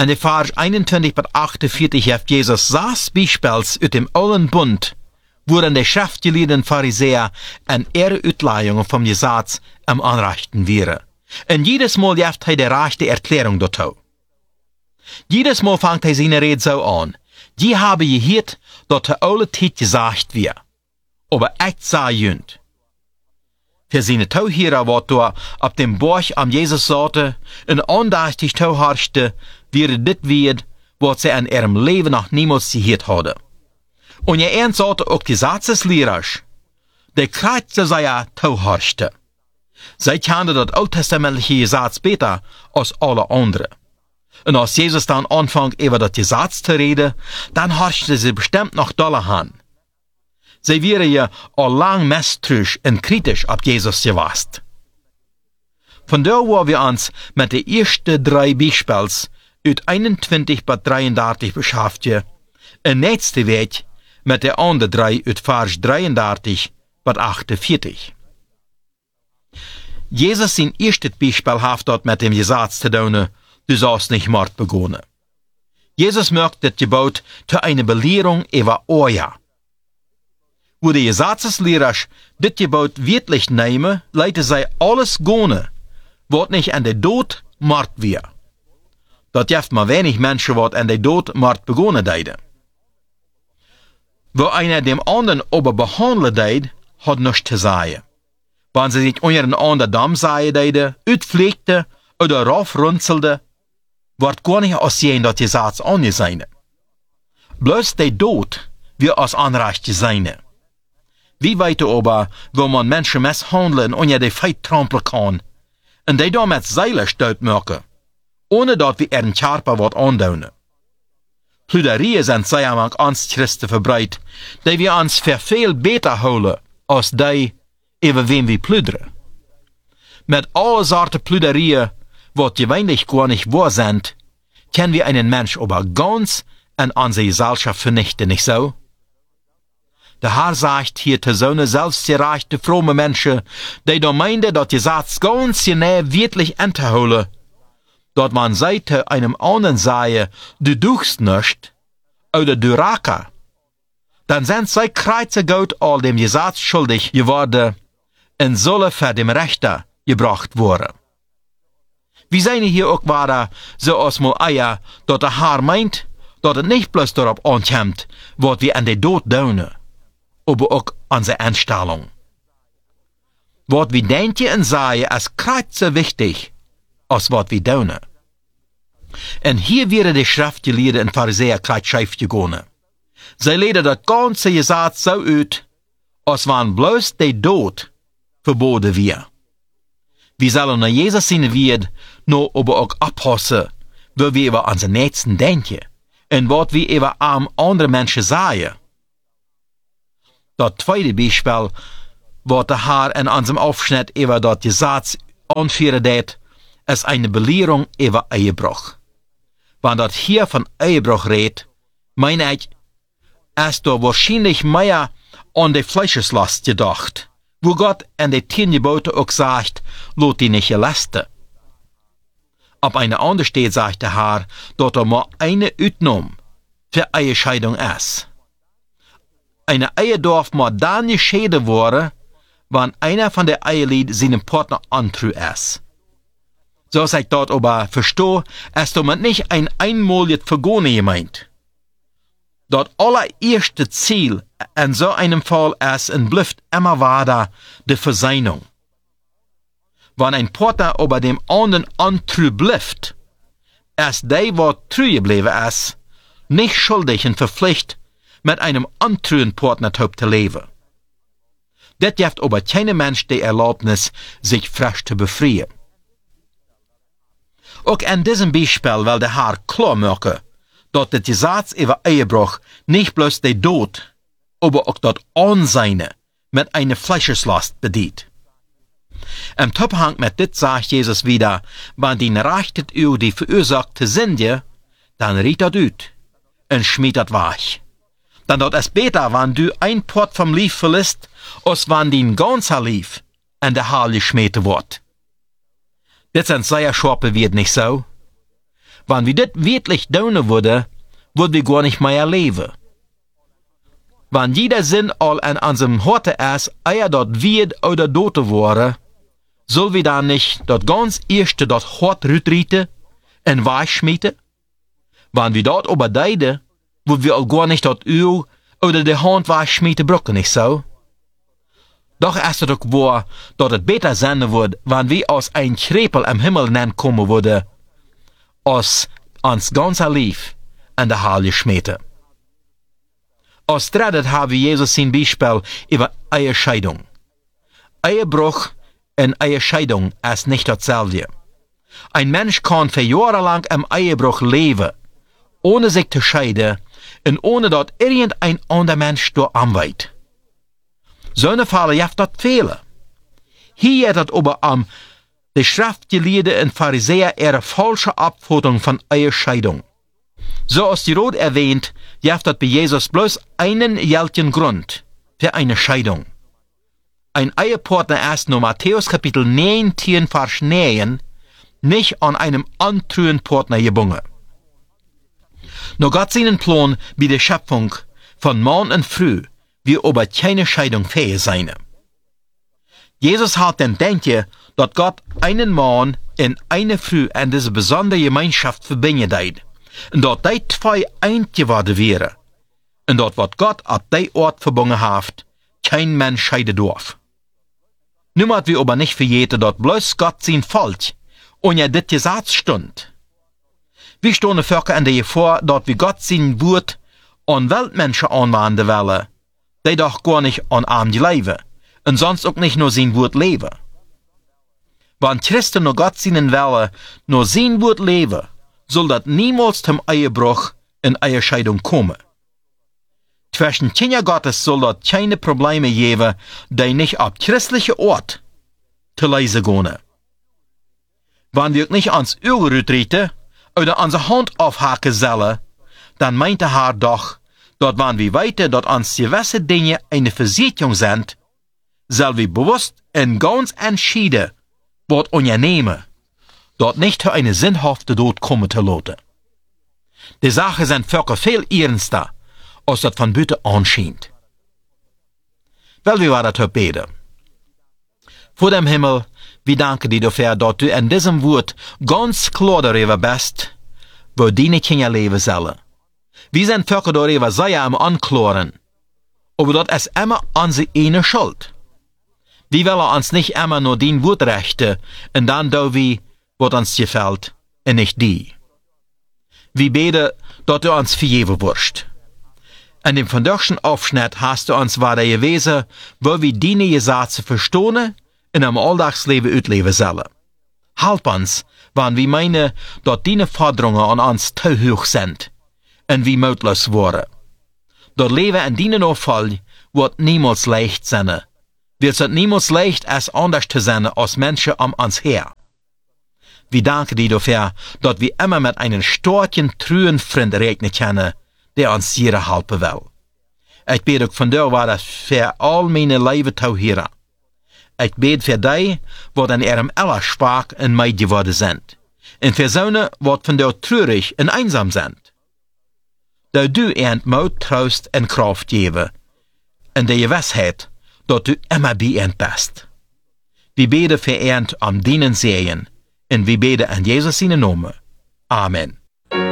En de vers 21 tot 48 heeft Jesus 6 Beispiels uit dem Alten Bund, worin de schriftgeleerden Pharisäer en ihre Uitleidungen vom Gesetz am Anrichten wären. En jedes Mal heeft hij de rechte Erklärung dazu. Jedes Mal fängt hij seine Rede so an. Die haben gehört, dat de oude Tijd gesagt wird. Aber echt sei jünd. Für seine Tauhierer wat da ab dem Borch am Jesus sagte, en andachtig tauharchte, wäre dit wird, wat sie an ihrem Leben noch niemals gehört hadden. Und je eins sagte auch die Gesetzeslehrers, der Kreuzte sei ja tauharchte. Sie kannten das alttestamentliche Gesetz besser als alle anderen. Und als Jesus dann anfängt, über das Gesetz zu reden, dann horchte sie bestimmt noch doller an. Sie wären ja all lang misstrauisch und kritisch ab Jesus gewesen. Von da wo wir uns mit den ersten 3 Beispiels uit 21 bis 33 beschäftigen, und nächste Weg mit der anderen 3 uit Vers 33 bis 48. Jesus sein erstes Beispiel hat dort mit dem Gesetz zu tun, du sollst nicht Mord begehen. Jesus möchte das Gebot zu einer Belehrung über Oja. Wo die Gesetzeslehrer das Gebot wirklich nehmen, leiten sie alles gehen, was nicht an der Tod Mord wird. Dat heeft maar wenig Menschen, wat an der Tod Mord begehen deiden. Wo einer dem anderen aber behandeln deed, hat nichts zu sagen. Wenn sie sich unter einen anderen Damm sagen deiden, uitpflegte oder raufrunzelde, wird gar nicht aussehen, dass die Satz angesehen. Bloß der Tod wird als Anrecht gesehen. Wie weit aber, wo man Menschen misshandeln und unter die Feit trampeln kann, und die damit Seile stout machen, ohne dass wir ihren Körper wat andaunen. Plüderie sind sehr among uns Christen verbreitet, die wir uns für viel besser holen, als die, über wen wir plüderen. Mit all Sorten Plüderie, wat gewöhnlich gar nicht wahr sind, können wir einen Mensch aber ganz in unsere Gesellschaft vernichten, nicht so? Der Herr sagt hier zu so einer selbstgerechten, fromme Menschen, die da meinen, dass die Satz ganz genau wirklich entholen, dass man seite einem anderen sei, du duchst nicht, oder du raka, dann sind sie kreuzegut all dem Gesetz schuldig geworden und sollen vor dem Richter gebracht worden. Wir sehen hier auch weiter, so als mal eier, dass der Herr meint, dass es nicht bloß darauf ankommt, was wir an der Tod tun, aber auch unsere Einstellung. Was wir denken und sagen, ist kreuze wichtig, als was wir tun. Und hier wäre die Schriftgelehrten und Pharisäer kreuz schief gegangen. Sie leden das ganze Gesetz so aus, als wenn bloß der Tod verboten wäre. Wir sollen nach Jesus sein wird, nur aber auch abpassen, wo wir über unsere Nächsten denken und was wir über andere Menschen sagen. Das zweite Beispiel, was der Herr in unserem Aufschnitt über das Gesetz anführen wird, ist eine Belehrung über Ehebruch. Wenn das hier von Ehebruch redet, meine ich, ist da wahrscheinlich mehr an die Fleischeslast gedacht, wo Gott in den 10 Geboten auch sagt, lot die nicht gelasten. Ab einer anderen Stelle sagt der Herr, dass mal eine Ausnahme für Ehescheidung ist. Eine Ehe darf mal dann geschieden werden, wenn einer von der Ehelied seinem Partner antreu ist. So ich dort aber verstehe, ist damit nicht ein einmaliges Vergehen gemeint. Das allererste Ziel in so einem Fall ist und bleibt immer weiter die Versöhnung. Wenn ein Partner aber dem anderen antreu bleibt, ist der, was treu geblieben ist, nicht schuldig und verpflichtet, mit einem untreuen Partner zu leben. Das gibt aber keinem Mensch die Erlaubnis, sich frisch zu befreien. Auch in diesem Beispiel will der Herr klar machen, dass das Gesetz über Ehebruch nicht bloß der Tod, aber auch das Ansehen mit einer Fleischeslast bedient. Im Zusammenhang mit dit sagt Jesus wieder, wenn die rechtet über die verursachte Sünde, dann riet dat ut und schmied dat weg. Dann dort es besser, wenn du ein Port vom Lief verlässt, als wenn dein ganzer Lief in der Halle geschmiert wird. Das sind sehr scharfe wird nicht so. Wenn wir das wirklich tun würden, würden wir gar nicht mehr leben. Wenn jeder Sinn all an unserem Horte ist, eher dort wird oder dote wäre, soll wir dann nicht dort ganz erste dort Hort rütrieten und weichschmieden? Wenn wir dort überdeiden, würden wir auch gar nicht dort Öl oder die Hand weichschmieden brücken, nicht so? Doch ist es auch wahr, dass es besser sein wird, wenn wir aus ein Krepel am Himmel kommen würden, als uns ganzer Lief an der Halle schmieden. Als drittes haben wir Jesus sein Beispiel über Ehescheidung. Ehebruch und Ehescheidung ist nicht dasselbe. Ein Mensch kann für Jahre lang im Ehebruch leben, ohne sich zu scheiden und ohne dass irgendein anderer Mensch dort anweiht. So eine Fälle gibt das viele. Hier hat es aber die Schriftgelehrten und Pharisäer ihre falsche Abfutung von Ehescheidung. So als die Rot erwähnt, gibt es bei Jesus bloß einen geltigen Grund für eine Scheidung. Ein Ehepartner ist nur Matthäus Kapitel 19, Vers 9 nicht an einem antruhen Partner gebunden. Nur Gott seinen Plan bei der Schöpfung von Mann und Frau wie aber keine Scheidung fähig sein. Jesus hat den Denken, dass Gott einen Mann und eine Frau in diese besondere Gemeinschaft verbinden hat. Und dass die zwei eins geworden wären. Und dass was Gott ab die Ort verbunden hat, kein Mensch scheiden darf. Nun müssen wir aber nicht vergeten, dass bloß Gott sein Volk und ja dit gesagt stund. Wir stehen Völker in der Gefahr, dass wir Gott sein Wort an Weltmenschen anwenden wollen, die doch gar nicht an ihm leben und sonst auch nicht nur sein Wort leben. Wenn Christen nur Gott seinen Wille nur sein Wort leben, soll das niemals zum Ehebruch und Ehescheidung kommen. Zwischen Kinder Gottes soll das keine Probleme geben, die nicht ab christliche Ort zu leise gehen. Wenn wir nicht ans Öl treten oder unsere Hand aufhaken sollen, dann meint der Herr doch, dass wenn wir weiter, dass uns gewisse Dinge eine Versicherung sind, soll wir bewusst und ganz entschieden was unternehmen, dort nicht für eine sinnhafte Tod kommen zu lassen. Die Sache sind Völker viel ernster, als das von Büte anscheint. Weil wir werden beten. Vor dem Himmel, wir danken dir dafür, dass du in diesem Wort ganz klar darüber bist, wo deine Kinder leben sollen. Wir sind Völker darüber sehr am Anklären, aber das ist immer unsere eine Schuld. Wir wollen uns nicht immer nur dein Wort richten und dann do wir, was uns gefällt, und nicht die. Wir beten, dass du uns vergeben wirst. In dem vandaagschen Aufschnitt hast du uns weiter gewesen, wo wir deine Gesetze verstehen und im Alltagsleben ausleben sollen. Halb uns, wenn wir meinen, dass deine Forderungen an uns zu hoch sind und wir mutlos waren. Das Leben in deinen Auffall wird niemals leicht sein. Wird es niemals leicht, als anders zu sein als Menschen um uns her. Wir danken dir dafür, dass wir immer mit einem starken, treuen Freund rechnen können, der uns jeder helfen will. Ich bete auch von dir, was für all meine Leben zu hören. Ich bete für die, die in ihrem Allerspark und Meid geworden sind. Und für solche, die von dir traurig und einsam sind. Da du ihnen Mut, Trost und Kraft geben. Und die Gewissheit, dass du immer bei ihnen bist. Wir beten für ihnen deinen Segen. Und wir beten in Jesus seinen Namen. Amen.